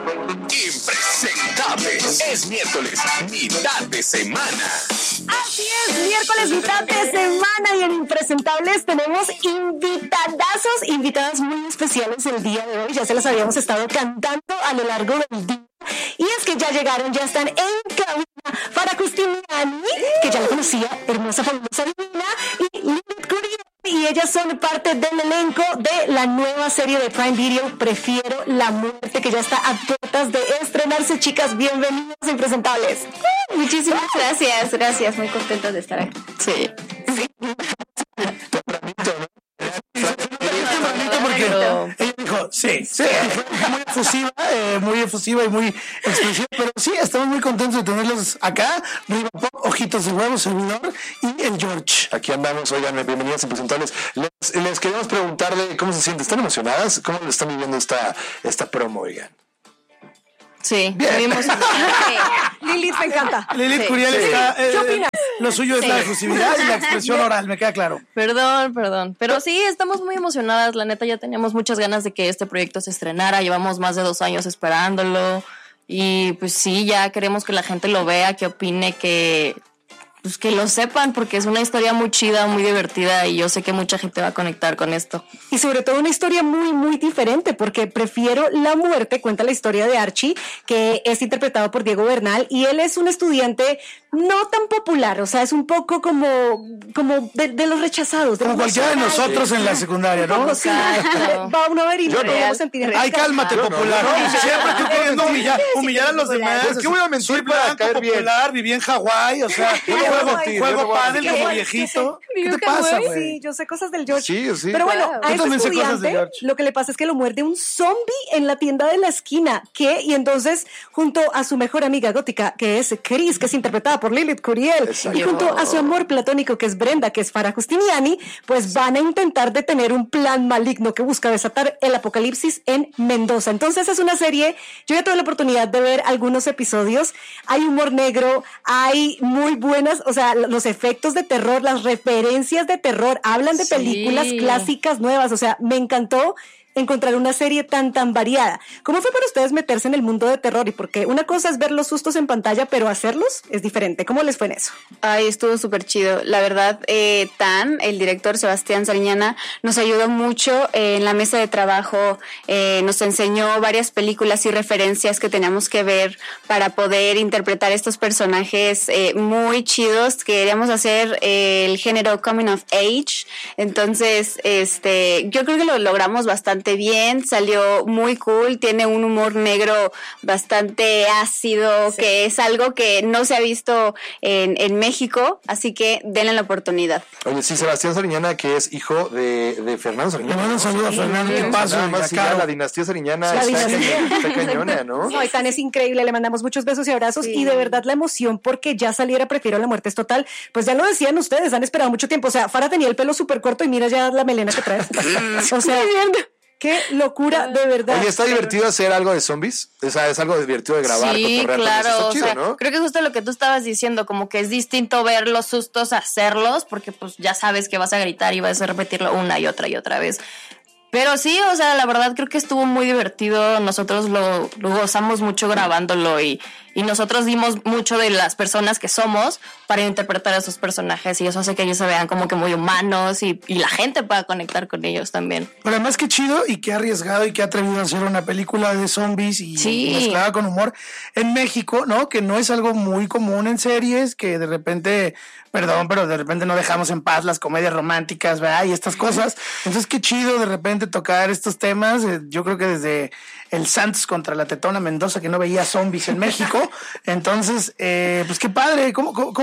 Impresentables. Es miércoles, mitad de semana. Así es, miércoles, mitad de semana, y en Impresentables tenemos invitadas muy especiales el día de hoy. Ya se las habíamos estado cantando a lo largo del día. Y es que ya llegaron, ya están en cabina Farah Justiniani, que ya la conocía, hermosa, famosa, divina, y Lilith Curiel. Y ellas son parte del elenco de la nueva serie de Prime Video, Prefiero la Muerte, que ya está a puertas de estrenarse. Chicas, bienvenidas a Impresentables. Muchísimas gracias, muy contentas de estar aquí. Sí. Porque ella dijo, sí. Fue muy efusiva y muy expresiva, pero sí, estamos muy contentos de tenerlos acá. Riva Pop, Ojitos de Huevo, servidor, y el George. Aquí andamos, oigan, bienvenidas Impresentables. Les queríamos preguntar de cómo se sienten. ¿Están emocionadas? ¿Cómo lo están viviendo esta promo, oigan? Sí, muy emocionada. Lilith, me encanta. Lilith Curiel está... ¿Qué opinas? Lo suyo es la efusividad y la expresión oral, me queda claro. Perdón. Pero sí, estamos muy emocionadas. La neta, ya teníamos muchas ganas de que este proyecto se estrenara. Llevamos más de 2 años esperándolo. Y pues sí, ya queremos que la gente lo vea, que opine, que lo sepan, porque es una historia muy chida, muy divertida, y yo sé que mucha gente va a conectar con esto. Y sobre todo una historia muy, muy diferente, porque Prefiero la Muerte cuenta la historia de Archie, que es interpretado por Diego Bernal, y él es un estudiante no tan popular, o sea, es un poco como de los rechazados. Como cualquiera de nosotros en la secundaria, ¿no? Sí. Va uno a ver y no podemos sentir. Ay, cálmate, popular. No, siempre tú queriendo humillar a los demás. ¿Por qué voy a mentir para caer bien? Popular, viví en Hawái, o sea, juego pádel como viejito. ¿Qué te pasa, güey? Sí, yo sé cosas del George. Sí. Pero bueno, a yo este también sé cosas de estudiante George. lo que le pasa es que lo muerde un zombie en la tienda de la esquina. Y entonces, junto a su mejor amiga gótica, que es Chris, que es interpretada por Lilith Curiel, y junto a su amor platónico, que es Brenda, que es Farah Justiniani, pues van a intentar detener un plan maligno que busca desatar el apocalipsis en Mendoza. Entonces es una serie, yo ya tuve la oportunidad de ver algunos episodios, hay humor negro, hay muy buenas, o sea, los efectos de terror, las referencias de terror, hablan de películas clásicas nuevas, o sea, me encantó encontrar una serie tan variada. ¿Cómo fue para ustedes meterse en el mundo de terror? Y porque una cosa es ver los sustos en pantalla, pero hacerlos es diferente. ¿Cómo les fue en eso? Ay, estuvo súper chido. La verdad, el director Sebastián Sariñana, nos ayudó mucho en la mesa de trabajo, nos enseñó varias películas y referencias que teníamos que ver para poder interpretar estos personajes muy chidos. Queríamos hacer el género Coming of Age. Entonces, yo creo que lo logramos bastante bien, salió muy cool, tiene un humor negro bastante ácido, que es algo que no se ha visto en México, así que denle la oportunidad. Oye, sí, Sebastián Sariñana, que es hijo de Fernando Sariñana. Un saludo a Fernando, ¿qué pasa? Nada más, la dinastía Sariñana está cañona, ¿no? No, Tan es increíble, le mandamos muchos besos y abrazos, y de verdad la emoción porque ya saliera Prefiero la Muerte es total. Pues ya lo decían ustedes, han esperado mucho tiempo, o sea, Farah tenía el pelo súper corto y mira ya la melena que traes. O sea, qué locura, de verdad. Oye, ¿está divertido hacer algo de zombies? O sea, es algo divertido de grabar, sí, cotorrear, claro, está o chido, sea, ¿no? creo que justo lo que tú estabas diciendo, como que es distinto ver los sustos a hacerlos, porque pues ya sabes que vas a gritar y vas a repetirlo una y otra vez. Pero sí, o sea, la verdad creo que estuvo muy divertido. Nosotros lo gozamos mucho grabándolo y nosotros dimos mucho de las personas que somos para interpretar a esos personajes, y eso hace que ellos se vean como que muy humanos y la gente pueda conectar con ellos también. Pero además qué chido y qué arriesgado y qué atrevido a hacer una película de zombies y mezclada con humor en México, ¿no? Que no es algo muy común en series, que de repente... pero de repente no dejamos en paz las comedias románticas, ¿verdad? Y estas cosas. Entonces, qué chido de repente tocar estos temas. Yo creo que desde el Santos contra la Tetona Mendoza, que no veía zombies en México. Entonces, pues qué padre.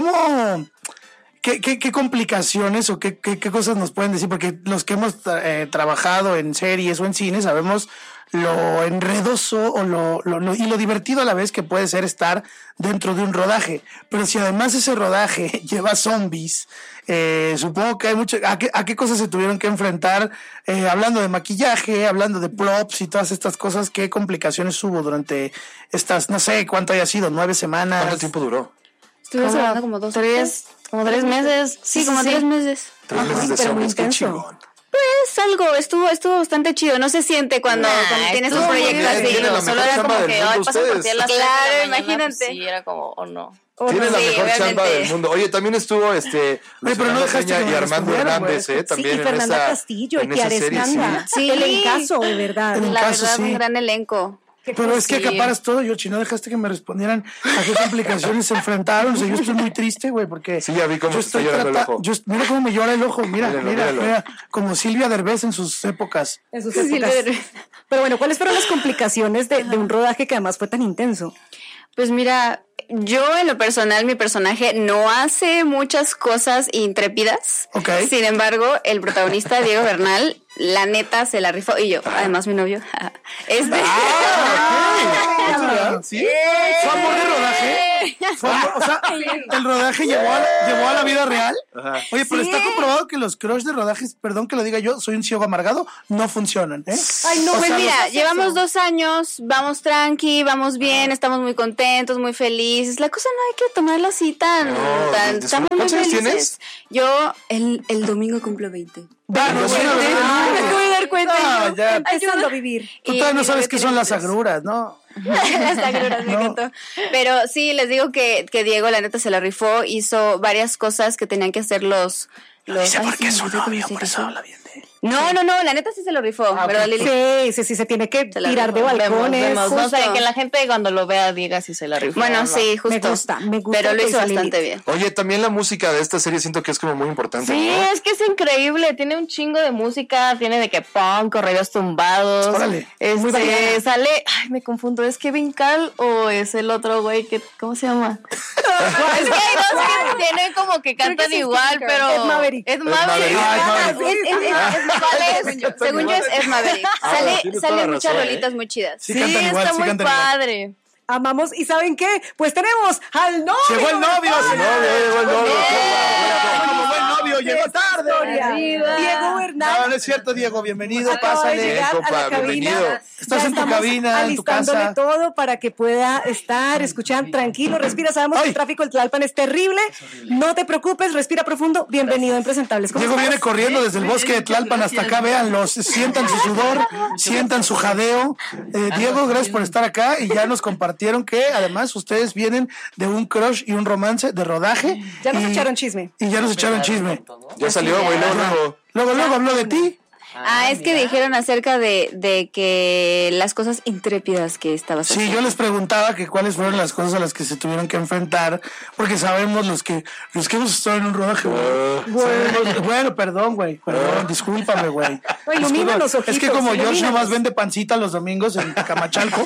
¿Qué complicaciones o qué cosas nos pueden decir? Porque los que hemos trabajado en series o en cine sabemos lo enredoso y lo divertido a la vez que puede ser estar dentro de un rodaje. Pero si además ese rodaje lleva zombies, supongo que hay mucho... ¿A qué cosas se tuvieron que enfrentar? Hablando de maquillaje, hablando de props y todas estas cosas, ¿qué complicaciones hubo durante estas, no sé cuánto haya sido, 9 semanas? ¿Cuánto tiempo duró? Estuvimos hablando como 3 meses. Sí, como 3 meses. 3 meses de zombies, qué chingón. Pues algo, estuvo bastante chido. No se siente cuando tienes un proyecto así. Solo era como que, ay, pasa por ti a las 3 de la Claro, mañana, imagínate. pues sí, era como, o no. Tiene la Sí, mejor chamba obviamente. del mundo. Oye, también estuvo pero no dejaste que y me Armando respondieran, Hernández, güey. también sí, y Fernanda en esa, Castillo, en y esa Kiara serie, Escanda. sí. El encaso, de verdad. El La caso, verdad, sí. un gran elenco. Pero es que acaparas todo, Yoshi, no dejaste que me respondieran a qué complicaciones se enfrentaron. O sea, yo estoy muy triste, güey, porque... Sí, ya vi cómo yo te está llorando el ojo. Mira cómo me llora el ojo, mira, Míralo. mira, como Silvia Derbez en sus épocas. En sus Sí, épocas. pero- Pero bueno, ¿cuáles fueron las complicaciones de un rodaje que además fue tan intenso? Pues mira, yo en lo personal, mi personaje no hace muchas cosas intrépidas. Ok. Sin embargo, el protagonista, Diego Bernal, la neta se la rifó. Y yo, además mi novio. ¿Sí? ¿Fue amor de rodaje? O sea, el rodaje llevó a la vida real. Ajá. Oye, pero está comprobado que los crush de rodajes, perdón que lo diga yo, soy un ciego amargado, no funcionan, ¿eh? Ay, no, O Pues sea, mira, llevamos 2 años, vamos tranqui, vamos bien, estamos muy contentos, muy felices. La cosa no hay que tomarlo así tan... estamos muy ¿Cuántos años felices. tienes? Yo el domingo cumplo 20. Danos una Me verdad. acabo de dar cuenta. Ah, ya. Empezando a vivir. Tú Y todavía no mi sabes novio qué son tiene las 23. agruras, ¿no? Las agruras, me encantó. Pero sí, les digo que Diego, la neta, se la rifó. Hizo varias cosas que tenían que hacer los... Dice Ay, porque sí, es su me olvidé cómo novio, se por eso dice. habla bien de él. No, la neta sí se lo rifó, ¿verdad, Lili? Sí, se tiene que Se la tirar de rifó. balcones. Vemos. No justo. sé, que la gente cuando lo vea diga si se la rifó. Bueno, o no. sí, justo. Me gusta Pero lo lo que hizo dice bastante Lili. bien. Oye, también la música de esta serie siento que es como muy importante, Sí, ¿no? es que es increíble, tiene un chingo de música, tiene de que punk, corridos tumbados. Órale, muy variada. Sale, ay, me confundo, ¿es Kevin Cal o es el otro güey que, ¿cómo se llama? Es que hay dos que tienen como que cantan sí es igual, Kevin Cal. pero... Ed Maverick. Ed Maverick. Ay, Ah, no. Según yo es Ed Maverick. tienes toda Sale la muchas razón, rolitas muy chidas. Sí, Sí, cantan igual, está sí muy cantan igual. padre. Amamos, ¿y saben qué? Pues tenemos al novio. Llegó el novio, Llegó el novio. Como buen novio, llegó tarde. Diego No, Bernal no es cierto, Diego, bienvenido, acaba de pásale. llegar a compa, la cabina. bienvenido. Estás Ya en tu estamos cabina, en tu alistándole casa. todo para que pueda estar escuchando tranquilo, respira. Sabemos que Ay. el tráfico del Tlalpan es terrible. No te preocupes, respira profundo. Bienvenido a Impresentables. ¿Cómo Diego estás? viene corriendo desde el bosque de Tlalpan hasta acá, véanlo, sientan su sudor, sientan su jadeo. Diego, gracias por estar acá y ya nos compartieron que además ustedes vienen de un crush y un romance de rodaje. Ya nos y- echaron chisme. Y ya nos echaron chisme. Ya salió, güey, luego. Luego habló de ti. Es que dijeron acerca de que las cosas intrépidas que estabas Sí, haciendo. yo les preguntaba que cuáles fueron las cosas a las que se tuvieron que enfrentar, porque sabemos los que hemos estado en un rodaje, güey. Bueno, perdón, güey. Perdón, discúlpame, güey. Güey, ilumina Disculpa. los ojitos, Es que como George ilumínalos. nomás vende pancita los domingos en Camachalco,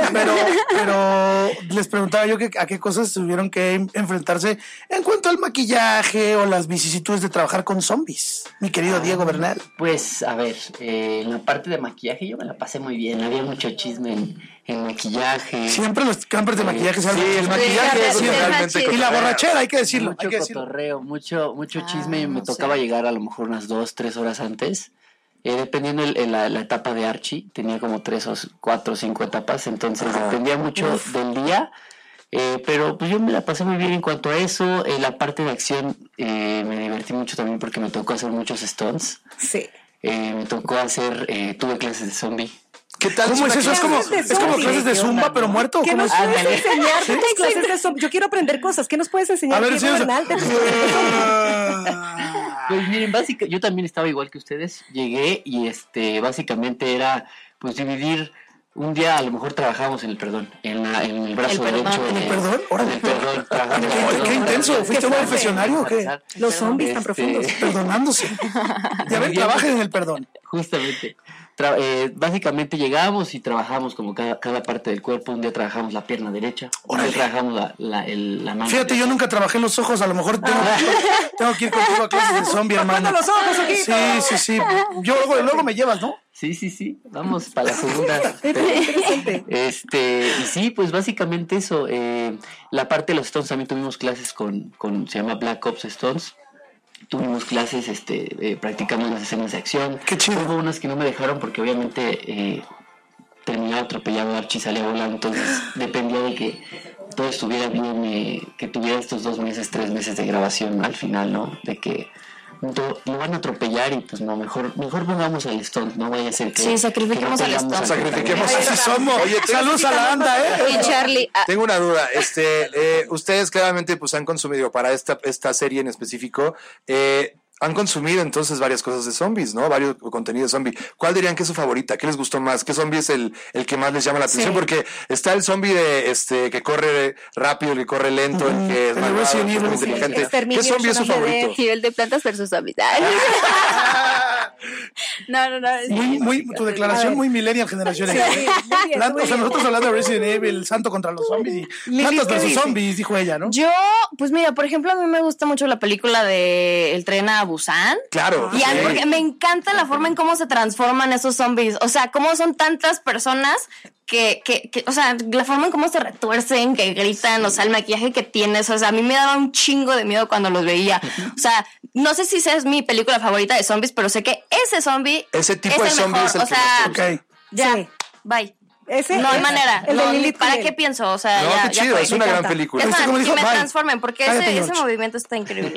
pero les preguntaba yo que a qué cosas tuvieron que enfrentarse en cuanto al maquillaje o las vicisitudes de trabajar con zombies, mi querido Diego Bernal. Pues, a ver, en la parte de maquillaje yo me la pasé muy bien. Había mucho chisme en maquillaje. Siempre los campers de maquillaje se Sí, el maquillaje es siempre. realmente Y la cotorreo. borrachera, hay que decirlo. Mucho Hay que decirlo. cotorreo, mucho chisme. Me o tocaba sea. llegar a lo mejor unas 2-3 horas antes. Dependiendo la etapa de Archie, tenía como 3 o 4 o 5 etapas, entonces dependía mucho del día. Pero pues yo me la pasé muy bien en cuanto a eso. La parte de acción me divertí mucho también porque me tocó hacer muchos stunts. Sí. Me tocó hacer, tuve clases de zombie. ¿Qué tal? ¿Cómo es eso? ¿Es como clases de zumba, pero muerto? ¿Qué ¿Cómo nos es? puedes Ándale. enseñar de tus clases de zombie? Yo quiero aprender cosas. ¿Qué nos puedes enseñar, A ver, Diego sí, Bernal, de tus clases de zombie? Pues miren, básicamente yo también estaba igual que ustedes, llegué y básicamente era pues dividir un día, a lo mejor trabajábamos en el perdón, en el brazo El perdón, derecho. ¿en el perdón? Órale. En el perdón, trabajamos en el Qué perdón. intenso, ¿fuiste un confesionario o qué? Los zombies tan profundos. Perdonándose. Ya ven, trabajen en el perdón. Justamente. Básicamente llegamos y trabajamos como cada parte del cuerpo. Un día trabajamos la pierna derecha, un día trabajamos la mano. Fíjate, yo nunca trabajé en los ojos, a lo mejor tengo que ir contigo a clases de zombie, hermano. los ojos, ojito! Sí. Yo luego me llevas, ¿no? Sí, vamos para la segunda. Interesante. Y sí, pues básicamente eso. La parte de los Stones también tuvimos clases con se llama Black Ops Stones. Tuvimos clases, practicamos las escenas de acción. Qué chido. Hubo unas que no me dejaron porque obviamente terminaba atropellado, Archie salía volando, entonces dependía de que todo estuviera bien, que tuviera estos 2 meses, 3 meses de grabación al final, ¿no? De que lo van a atropellar y pues no, mejor pongamos al stunt, no vaya a ser que... Sí, sacrifiquemos al stunt. Sacrifiquemos. Así somos. Oye, Saludos a la banda, Y Charlie, tengo una duda. Ustedes claramente pues han consumido para esta serie en específico. Han consumido entonces varias cosas de zombies, ¿no? Varios contenidos de zombie. ¿Cuál dirían que es su favorita? ¿Qué les gustó más? ¿Qué zombie es el que más les llama la atención? Porque está el zombie de que corre rápido, el que corre lento, el que es malvado, el muy inteligente. ¿Qué zombie es su favorito? nivel de Plantas versus Zombies. No. Tu declaración muy millennial generación. O sea, nosotros hablando de Resident Evil, el santo contra los zombies y Plantas versus zombies, dijo ella, ¿no? Yo, pues mira, por ejemplo, a mí me gusta mucho la película de El tren a Busan. Claro. Y porque me encanta la forma en cómo se transforman esos zombies. O sea, cómo son tantas personas que o sea, la forma en cómo se retuercen, que gritan, o sea, el maquillaje que tienes. O sea, a mí me daba un chingo de miedo cuando los veía. O sea, no sé si esa es mi película favorita de zombies, pero sé que ese zombie Ese tipo de zombie es el o que sea, Ok. ya, Sí. bye. No hay manera. El de No, Lilith ¿para Curiel. qué pienso? O sea, No, ya, qué chido, fue, es me una gran encanta. película. Es más, Como que dijo, me bye. transformen, porque Cállate, ese George. movimiento está increíble.